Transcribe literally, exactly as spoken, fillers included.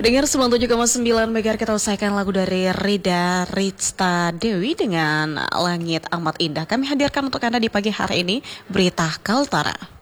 Dengar sembilan puluh tujuh koma sembilan megahertz, kita usaikan lagu dari Rida Rizta Dewi dengan Langit Amat Indah. Kami hadirkan untuk Anda di pagi hari ini Berita Kaltara.